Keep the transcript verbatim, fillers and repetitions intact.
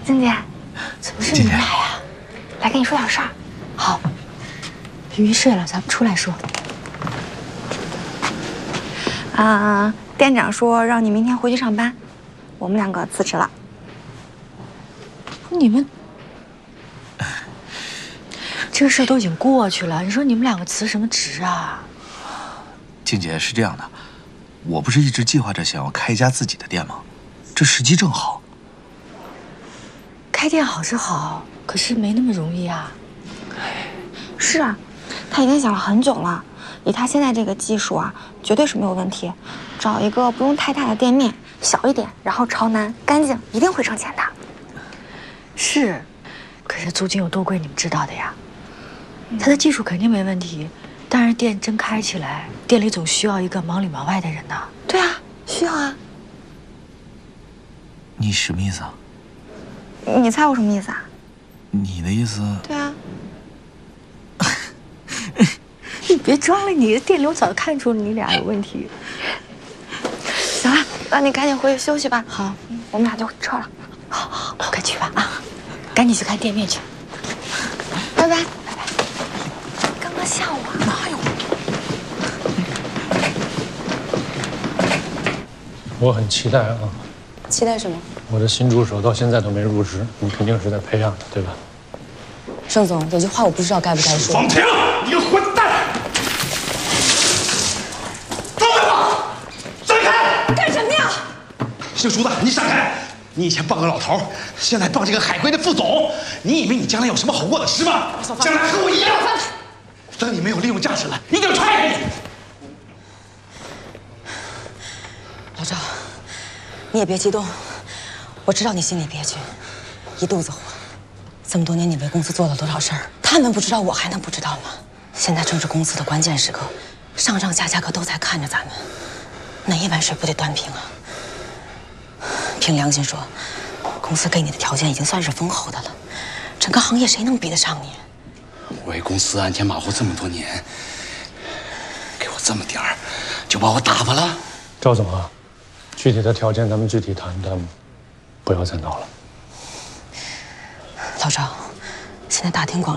静姐，怎么是你们俩呀？来跟你说点事儿。好，云云睡了，咱们出来说。啊，店长说让你明天回去上班，我们两个辞职了。 你们这个事都已经过去了，你说你们两个辞什么职啊？ 静姐是这样的，我不是一直计划着想要开一家自己的店吗？这时机正好。 开店好是好，可是没那么容易啊。 是啊，他已经想了很久了，以他现在这个技术啊，绝对是没有问题。找一个不用太大的店面，小一点，然后朝南，干净，一定会挣钱的。 是，可是租金有多贵，你们知道的呀。他的技术肯定没问题，但是店真开起来，店里总需要一个忙里忙外的人呐。 对啊，需要啊。 你什么意思啊？ 你猜我什么意思啊？ 你的意思？ 对啊。 你别装了，你的店里我早就看出你俩有问题。 行了，那你赶紧回去休息吧。 好， 我们俩就撤了。 好好，快去吧啊！赶紧去看店面去。 拜拜，拜拜。刚刚吓我哪有？ 我很期待啊。 期待什么？ 我的新助手到现在都没入职，你肯定是在培养他，对吧？ 盛总，有句话我不知道该不该说。 方婷，你个混蛋！放开我！闪开！ 干什么呀？ 姓舒的，你闪开！你以前傍个老头，现在傍这个海归的副总，你以为你将来有什么好过的事吗？将来和我一样。等你没有利用价值了，一定踹开你！ 老赵，你也别激动，我知道你心里憋屈，一肚子火。这么多年，你为公司做了多少事儿？他们不知道，我还能不知道吗？现在正是公司的关键时刻，上上下下可都在看着咱们，哪一碗水不得端平啊？凭良心说，公司给你的条件已经算是丰厚的了，整个行业谁能比得上你？ 为公司鞍前马后这么多年，给我这么点儿，就把我打发了？ 赵总啊，具体的条件咱们具体谈谈，不要再闹了。 老赵，现在大庭广